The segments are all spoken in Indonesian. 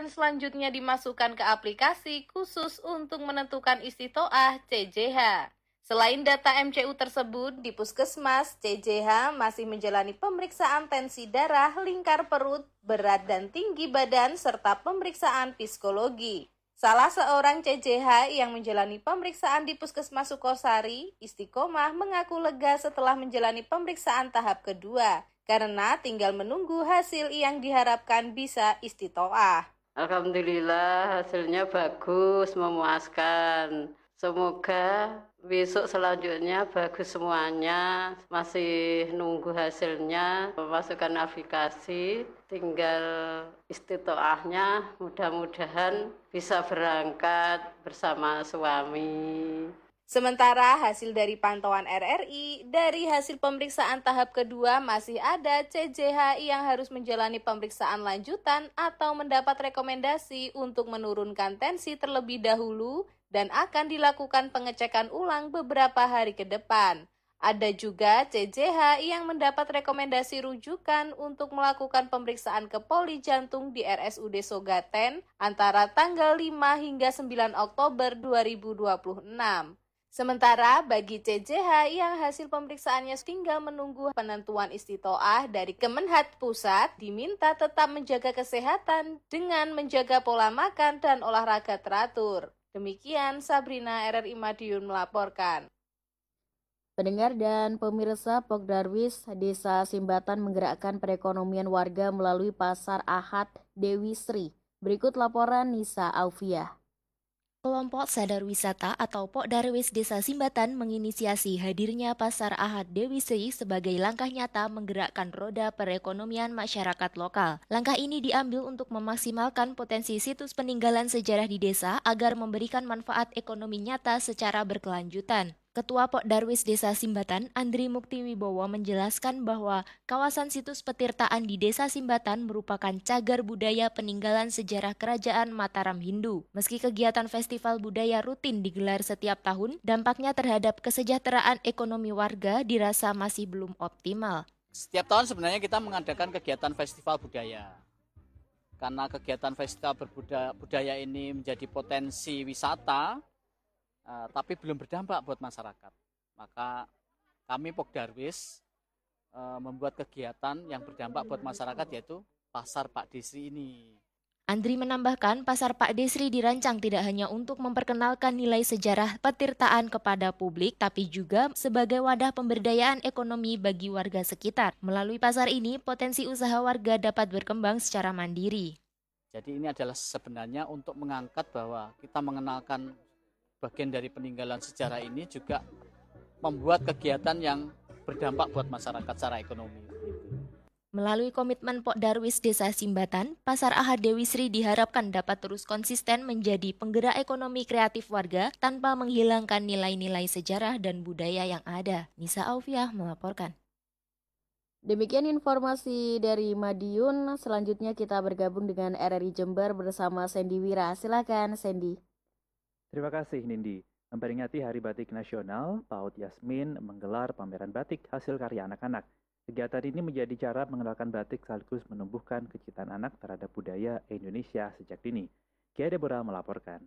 dan selanjutnya dimasukkan ke aplikasi khusus untuk menentukan istitoah CJH. Selain data MCU tersebut, di Puskesmas, CJH masih menjalani pemeriksaan tensi darah, lingkar perut, berat dan tinggi badan, serta pemeriksaan psikologi. Salah seorang CJH yang menjalani pemeriksaan di Puskesmas Sukosari, Istiqomah, mengaku lega setelah menjalani pemeriksaan tahap kedua, karena tinggal menunggu hasil yang diharapkan bisa istitoah. Alhamdulillah hasilnya bagus, memuaskan. Semoga besok selanjutnya bagus semuanya. Masih nunggu hasilnya, memasukkan aplikasi, tinggal istitoahnya. Mudah-mudahan bisa berangkat bersama suami. Sementara hasil dari pantauan RRI, dari hasil pemeriksaan tahap kedua masih ada CJH yang harus menjalani pemeriksaan lanjutan atau mendapat rekomendasi untuk menurunkan tensi terlebih dahulu dan akan dilakukan pengecekan ulang beberapa hari ke depan. Ada juga CJH yang mendapat rekomendasi rujukan untuk melakukan pemeriksaan ke poli jantung di RSUD Sogaten antara tanggal 5 hingga 9 Oktober 2026. Sementara bagi CJH yang hasil pemeriksaannya tinggal menunggu penentuan istitoah dari Kemenhad Pusat, diminta tetap menjaga kesehatan dengan menjaga pola makan dan olahraga teratur. Demikian Sabrina RRI Madiun melaporkan. Pendengar dan pemirsa, Pokdarwis Desa Simbatan menggerakkan perekonomian warga melalui Pasar Ahad Dewi Sri. Berikut laporan Nisa Aufiah. Kelompok Sadar Wisata atau Pokdarwis Desa Simbatan menginisiasi hadirnya Pasar Ahad Dewi Sri sebagai langkah nyata menggerakkan roda perekonomian masyarakat lokal. Langkah ini diambil untuk memaksimalkan potensi situs peninggalan sejarah di desa agar memberikan manfaat ekonomi nyata secara berkelanjutan. Ketua Pokdarwis Desa Simbatan, Andri Muktiwibowo menjelaskan bahwa kawasan situs petirtaan di Desa Simbatan merupakan cagar budaya peninggalan sejarah Kerajaan Mataram Hindu. Meski kegiatan festival budaya rutin digelar setiap tahun, dampaknya terhadap kesejahteraan ekonomi warga dirasa masih belum optimal. Setiap tahun sebenarnya kita mengadakan kegiatan festival budaya. Karena kegiatan festival budaya ini menjadi potensi wisata, tapi belum berdampak buat masyarakat. Maka kami Pokdarwis membuat kegiatan yang berdampak buat masyarakat, yaitu Pasar Pak Desri ini. Andri menambahkan, Pasar Pak Desri dirancang tidak hanya untuk memperkenalkan nilai sejarah petirtaan kepada publik, tapi juga sebagai wadah pemberdayaan ekonomi bagi warga sekitar. Melalui pasar ini, potensi usaha warga dapat berkembang secara mandiri. Jadi ini adalah sebenarnya untuk mengangkat bahwa kita mengenalkan bagian dari peninggalan sejarah ini juga membuat kegiatan yang berdampak buat masyarakat secara ekonomi. Melalui komitmen Pokdarwis Desa Simbatan, Pasar Ahad Dewi Sri diharapkan dapat terus konsisten menjadi penggerak ekonomi kreatif warga tanpa menghilangkan nilai-nilai sejarah dan budaya yang ada. Nisa Aufiah melaporkan. Demikian informasi dari Madiun. Selanjutnya kita bergabung dengan RRI Jember bersama Sandy Wira. Silakan Sandy. Terima kasih Nindi. Memperingati Hari Batik Nasional, PAUD Yasmin menggelar pameran batik hasil karya anak-anak. Kegiatan ini menjadi cara mengenalkan batik sekaligus menumbuhkan kecintaan anak terhadap budaya Indonesia sejak dini. Kia Deborah melaporkan.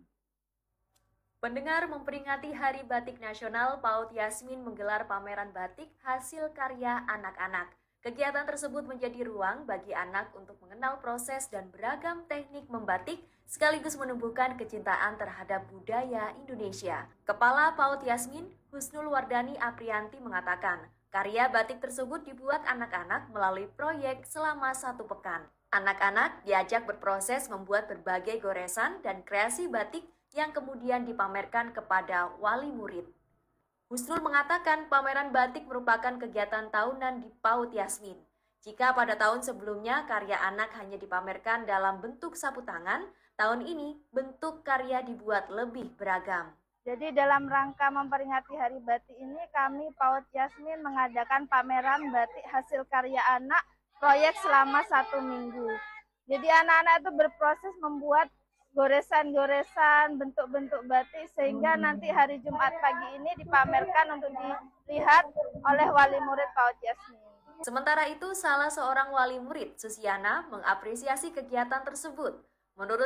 Pendengar, memperingati Hari Batik Nasional, PAUD Yasmin menggelar pameran batik hasil karya anak-anak. Kegiatan tersebut menjadi ruang bagi anak untuk mengenal proses dan beragam teknik membatik sekaligus menumbuhkan kecintaan terhadap budaya Indonesia. Kepala PAUD Yasmin, Husnul Wardani Aprianti mengatakan, karya batik tersebut dibuat anak-anak melalui proyek selama 1 pekan. Anak-anak diajak berproses membuat berbagai goresan dan kreasi batik yang kemudian dipamerkan kepada wali murid. Husnul mengatakan pameran batik merupakan kegiatan tahunan di PAUD Yasmin. Jika pada tahun sebelumnya karya anak hanya dipamerkan dalam bentuk sapu tangan, tahun ini bentuk karya dibuat lebih beragam. Jadi dalam rangka memperingati Hari Batik ini, kami PAUD Yasmin mengadakan pameran batik hasil karya anak proyek selama 1 minggu. Jadi anak-anak itu berproses membuat goresan-goresan, bentuk-bentuk batik sehingga nanti hari Jumat pagi ini dipamerkan untuk dilihat oleh wali murid PAUD Yasmin. Sementara itu, salah seorang wali murid, Susiana, mengapresiasi kegiatan tersebut. Menurut